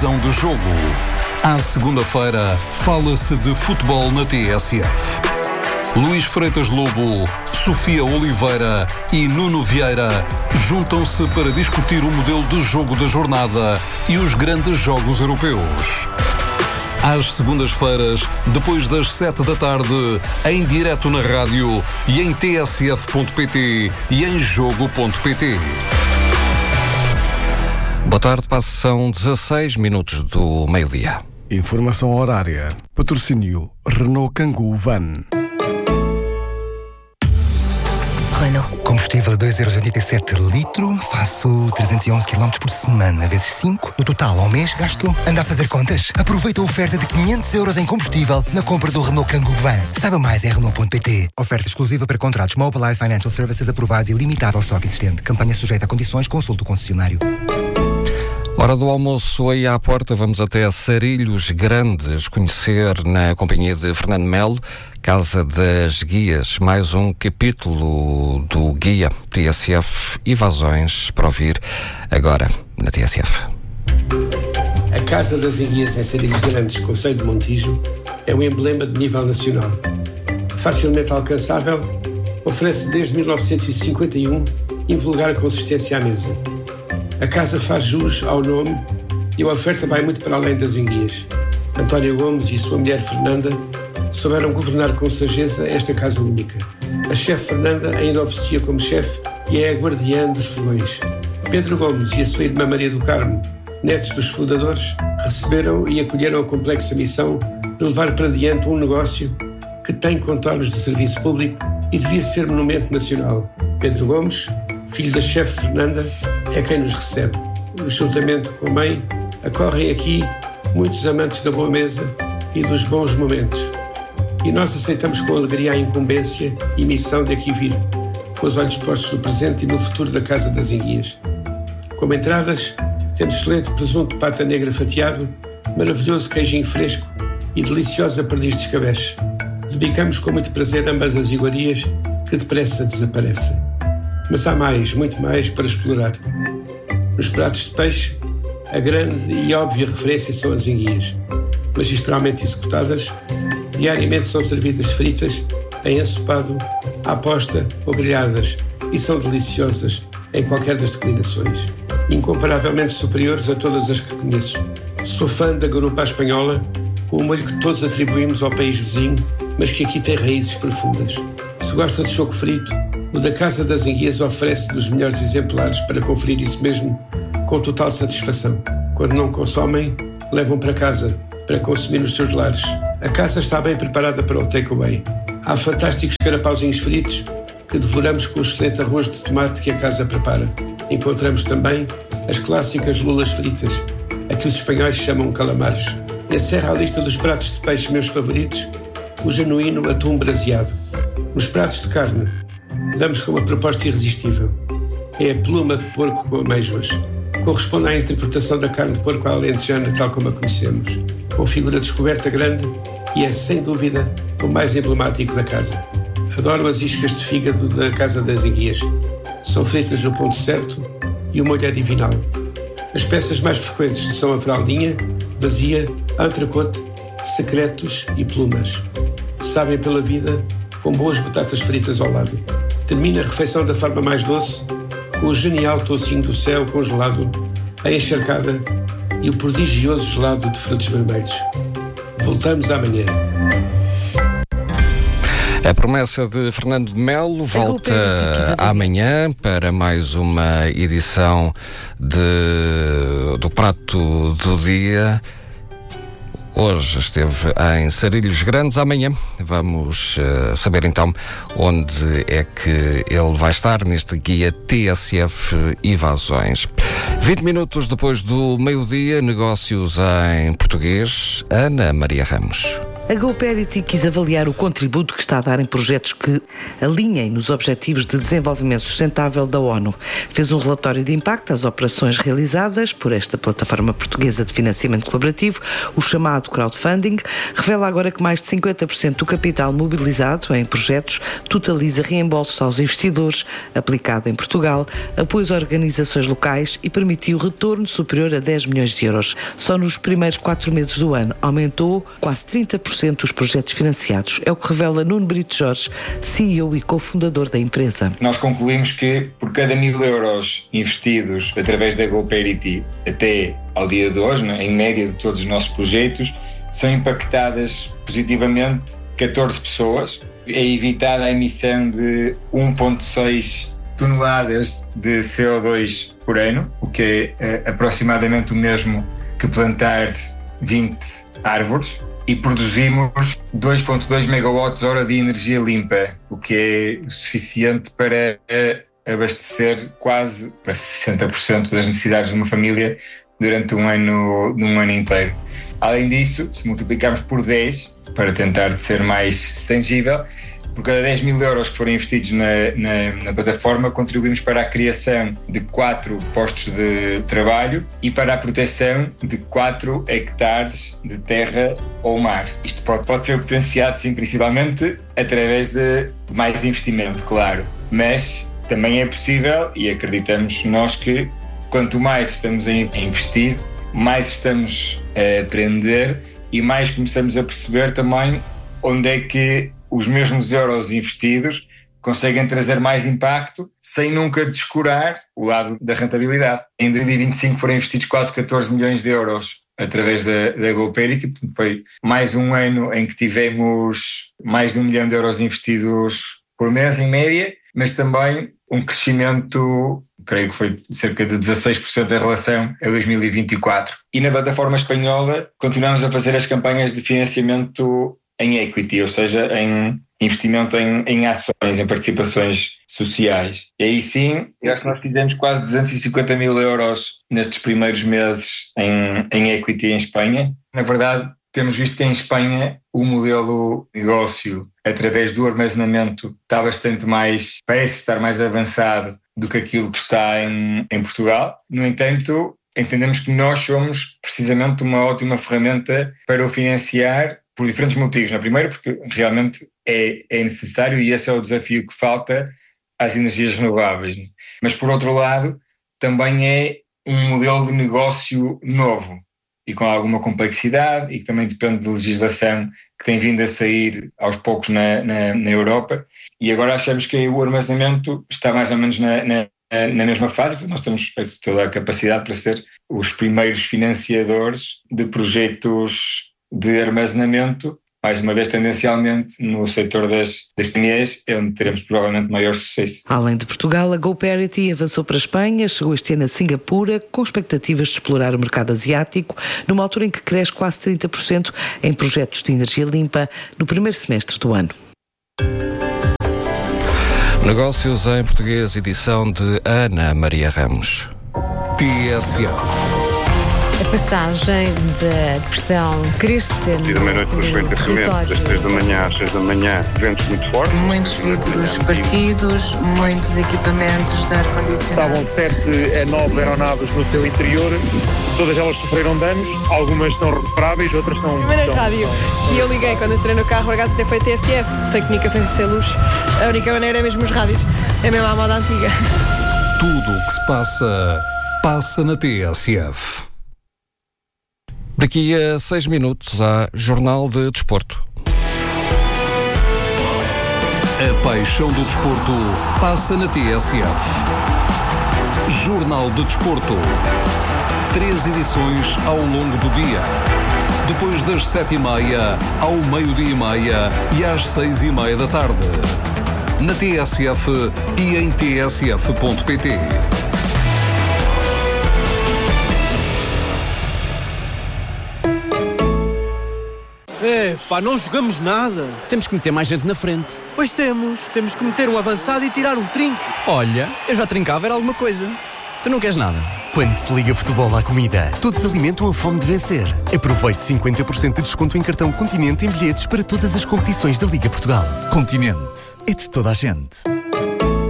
Visão de Jogo. À segunda-feira, fala-se de futebol na TSF. Luís Freitas Lobo, Sofia Oliveira e Nuno Vieira juntam-se para discutir o modelo de jogo da jornada e os grandes jogos europeus. Às segundas-feiras, depois das 7 da tarde, em direto na rádio e em tsf.pt e em jogo.pt. Boa tarde, passam 16 minutos do meio-dia. Informação horária. Patrocínio Renault Kangoo Van. Renault. Combustível a 2,87€ litro, faço 311 km por semana, vezes 5. No total, ao mês, gasto. Anda a fazer contas? Aproveita a oferta de 500€ em combustível na compra do Renault Kangoo Van. Saiba mais em Renault.pt. Oferta exclusiva para contratos Mobilize Financial Services aprovados e limitada ao estoque existente. Campanha sujeita a condições, consulte o concessionário. Hora do almoço aí à porta, vamos até a Sarilhos Grandes conhecer na companhia de Fernando Melo, Casa das Guias, mais um capítulo do Guia TSF Evasões para ouvir agora na TSF. A Casa das Guias em Sarilhos Grandes, Concelho de Montijo, é um emblema de nível nacional. Facilmente alcançável, oferece desde 1951 invulgar consistência à mesa. A casa faz jus ao nome e a oferta vai muito para além das enguias. António Gomes e sua mulher Fernanda souberam governar com sageza esta casa única. A chefe Fernanda ainda oficia como chefe e é a guardiã dos fogões. Pedro Gomes e a sua irmã Maria do Carmo, netos dos fundadores, receberam e acolheram a complexa missão de levar para diante um negócio que tem contornos de serviço público e devia ser monumento nacional. Pedro Gomes, filho da chefe Fernanda, é quem nos recebe. Juntamente com a mãe, acorrem aqui muitos amantes da boa mesa e dos bons momentos. E nós aceitamos com alegria a incumbência e missão de aqui vir, com os olhos postos no presente e no futuro da Casa das Enguias. Como entradas, temos excelente presunto de pata negra fatiado, maravilhoso queijinho fresco e deliciosa perdiz de escabeche. Debicamos com muito prazer ambas as iguarias que depressa desaparecem. Mas há mais, muito mais para explorar. Nos pratos de peixe, a grande e óbvia referência são as enguias. Magistralmente executadas, diariamente são servidas fritas, em ensopado, à posta ou grelhadas e são deliciosas em qualquer das declinações. Incomparavelmente superiores a todas as que conheço. Sou fã da garupa à espanhola, com o molho que todos atribuímos ao país vizinho, mas que aqui tem raízes profundas. Se gosta de choco frito, o da Casa das Enguias oferece dos melhores exemplares para conferir isso mesmo com total satisfação. Quando não consomem, levam para casa para consumir nos seus lares. A casa está bem preparada para o takeaway. Há fantásticos carapauzinhos fritos que devoramos com o excelente arroz de tomate que a casa prepara. Encontramos também as clássicas lulas fritas, a que os espanhóis chamam calamares. Encerra a lista dos pratos de peixe meus favoritos o genuíno atum braseado. Nos pratos de carne, damos com uma proposta irresistível. É a pluma de porco com amêijoas. Corresponde à interpretação da carne de porco à alentejana tal como a conhecemos. Com figura descoberta grande e é, sem dúvida, o mais emblemático da casa. Adoro as iscas de fígado da Casa das Enguias. São fritas no ponto certo e o molho é divinal. As peças mais frequentes são a fraldinha, vazia, entrecote, secretos e plumas. Sabem pela vida com boas batatas fritas ao lado. Termina a refeição da forma mais doce, com o genial toucinho do céu congelado, a encharcada e o prodigioso gelado de frutos vermelhos. Voltamos amanhã. A promessa de Fernando Melo volta amanhã para mais uma edição do Prato do Dia. Hoje esteve em Sarilhos Grandes. Amanhã vamos saber então onde é que ele vai estar neste guia TSF Evasões. 20 minutos depois do meio-dia, negócios em português. Ana Maria Ramos. A GoParity quis avaliar o contributo que está a dar em projetos que alinhem nos Objetivos de Desenvolvimento Sustentável da ONU. Fez um relatório de impacto às operações realizadas por esta plataforma portuguesa de financiamento colaborativo, o chamado crowdfunding. Revela agora que mais de 50% do capital mobilizado em projetos totaliza reembolsos aos investidores, aplicado em Portugal, apoios a organizações locais e permitiu retorno superior a 10 milhões de euros. Só nos primeiros 4 meses do ano aumentou quase 30% os projetos financiados. É o que revela Nuno Brito Jorge, CEO e cofundador da empresa. Nós concluímos que por cada 1.000 euros investidos através da GoParity até ao dia de hoje, em média de todos os nossos projetos, são impactadas positivamente 14 pessoas. É evitada a emissão de 1,6 toneladas de CO2 por ano, o que é aproximadamente o mesmo que plantar 20 árvores. E produzimos 2,2 megawatts-hora de energia limpa, o que é suficiente para abastecer quase para 60% das necessidades de uma família durante um ano inteiro. Além disso, se multiplicarmos por 10, para tentar ser mais tangível, por cada 10 mil euros que forem investidos na plataforma, contribuímos para a criação de 4 postos de trabalho e para a proteção de 4 hectares de terra ou mar. Isto pode ser potenciado, sim, principalmente através de mais investimento, claro. Mas também é possível, e acreditamos nós, que quanto mais estamos a investir, mais estamos a aprender e mais começamos a perceber também onde é que os mesmos euros investidos conseguem trazer mais impacto sem nunca descurar o lado da rentabilidade. Em 2025 foram investidos quase 14 milhões de euros através da GoParity, portanto foi mais um ano em que tivemos mais de 1 milhão de euros investidos por mês em média, mas também um crescimento, creio que foi cerca de 16% em relação a 2024. E na plataforma espanhola continuamos a fazer as campanhas de financiamento em equity, ou seja, em investimento em ações, em participações sociais. E aí sim, eu acho que nós fizemos quase 250 mil euros nestes primeiros meses em equity em Espanha. Na verdade, temos visto que em Espanha o modelo de negócio através do armazenamento está bastante mais, parece estar mais avançado do que aquilo que está em Portugal. No entanto, entendemos que nós somos precisamente uma ótima ferramenta para o financiar por diferentes motivos. Primeiro, porque realmente é necessário e esse é o desafio que falta às energias renováveis. Mas, por outro lado, também é um modelo de negócio novo e com alguma complexidade e que também depende de legislação que tem vindo a sair aos poucos na Europa. E agora achamos que o armazenamento está mais ou menos na mesma fase, porque nós temos toda a capacidade para ser os primeiros financiadores de projetos de armazenamento, mais uma vez tendencialmente no setor das PMEs, é onde teremos provavelmente maior sucesso. Além de Portugal, a GoParity avançou para a Espanha, chegou este ano a Singapura, com expectativas de explorar o mercado asiático, numa altura em que cresce quase 30% em projetos de energia limpa no primeiro semestre do ano. Negócios em português, edição de Ana Maria Ramos. TSF. A passagem da depressão Christian. E da meia-noite dos ventos, das 3 da manhã às 6 da manhã, ventos muito fortes. Muitos vidros partidos, muitos equipamentos de ar-condicionado. Estavam 7 a 9 aeronaves no seu interior, todas elas sofreram danos, algumas são recuperáveis, outras são... A primeira rádio que eu liguei quando entrei no carro, por acaso até foi TSF, sem comunicações e sem luz, a única maneira é mesmo os rádios, é mesmo a moda antiga. Tudo o que se passa na TSF. Daqui a 6 minutos há Jornal de Desporto. A paixão do desporto passa na TSF. Jornal de Desporto. 3 edições ao longo do dia. Depois das 7h30, ao meio-dia-e-meia e às 6h30 da tarde. Na TSF e em tsf.pt. Não jogamos nada. Temos que meter mais gente na frente. Pois temos que meter um avançado e tirar um trinco. Olha, eu já trincava, era alguma coisa. Tu não queres nada? Quando se liga futebol à comida, todos alimentam a fome de vencer. Aproveite 50% de desconto em cartão Continente em bilhetes para todas as competições da Liga Portugal. Continente. É de toda a gente.